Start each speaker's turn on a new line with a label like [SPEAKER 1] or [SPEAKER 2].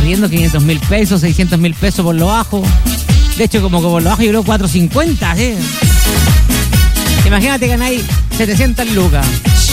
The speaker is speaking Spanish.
[SPEAKER 1] arriendo 500.000 pesos, 600.000 pesos por lo bajo. De hecho, como que por lo bajo yo creo 450, ¿sí? Imagínate que ganáis 700 lucas.